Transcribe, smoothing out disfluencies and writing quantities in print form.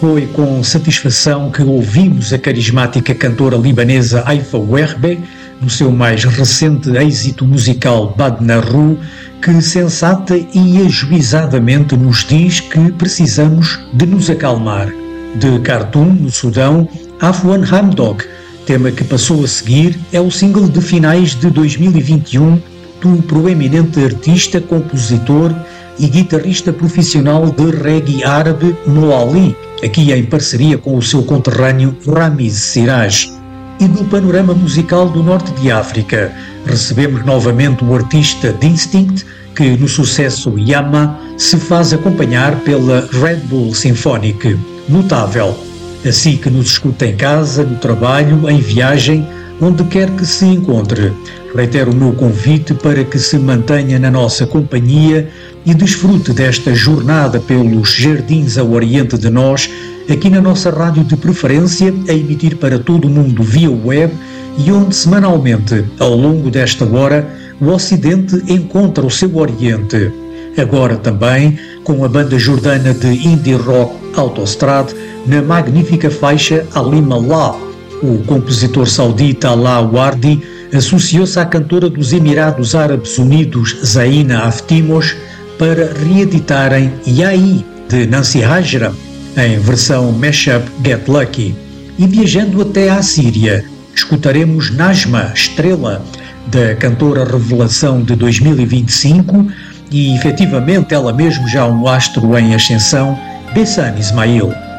Foi com satisfação que ouvimos a carismática cantora libanesa Haifa Werbe, no seu mais recente êxito musical Badna Ru, que sensata e ajuizadamente nos diz que precisamos de nos acalmar. De Khartoum, no Sudão, Afwan Hamdok, tema que passou a seguir, é o single de finais de 2021 do proeminente artista, compositor e guitarrista profissional de reggae árabe Mo Ali, aqui em parceria com o seu conterrâneo Ramiz Siraj. E no panorama musical do norte de África, recebemos novamente o artista Distinct, que no sucesso Yama se faz acompanhar pela Red Bull Symphonic. Notável, assim que nos escuta em casa, no trabalho, em viagem, onde quer que se encontre. Reitero o meu convite para que se mantenha na nossa companhia e desfrute desta jornada pelos jardins ao oriente de nós, aqui na nossa rádio de preferência, a emitir para todo o mundo via web e onde semanalmente, ao longo desta hora, o Ocidente encontra o seu Oriente. Agora também com a banda jordana de indie rock Autostrad na magnífica faixa Alima La. O compositor saudita Alaa Wardi associou-se à cantora dos Emirados Árabes Unidos Zaina Aftimosh para reeditarem Yai, de Nancy Hajram, em versão mashup Get Lucky. E viajando até à Síria, escutaremos Najma, Estrela, da cantora revelação de 2025 e, efetivamente, ela mesmo já um astro em ascensão, Bessan Ismail.